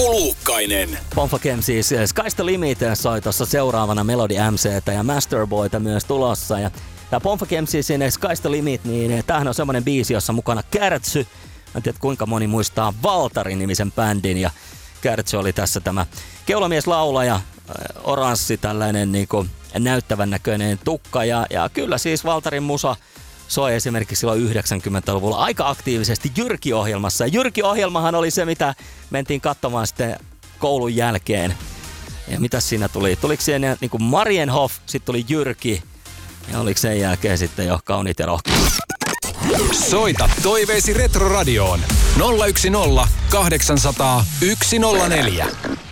Aku Luukkainen. Pomfa Kemsis, Sky's the Limit soi tuossa seuraavana Melody MC:tä ja Masterboyta myös tulossa. Ja tää Pomfa Kemsisin Sky's the Limit, niin tämähän on semmonen biisi, jossa mukana Kärtsy. Mä en tiedä kuinka moni muistaa Valtarin-nimisen bändin, ja Kärtsy oli tässä tämä keulamies-laulaja, oranssi tällainen niinku näyttävän näköinen tukka. Ja kyllä siis Valtarin musa soi esimerkiksi silloin 90-luvulla aika aktiivisesti Jyrki-ohjelmassa. Ja Jyrki-ohjelmahan oli se, mitä mentiin katsomaan sitten koulun jälkeen. Ja mitä siinä tuli? Tuliko siinä niin kuin Marienhof, sitten tuli Jyrki, ja oliko sen jälkeen sitten jo Kauniit ja rohkeat? Soita toiveesi Retroradioon 010 800 104.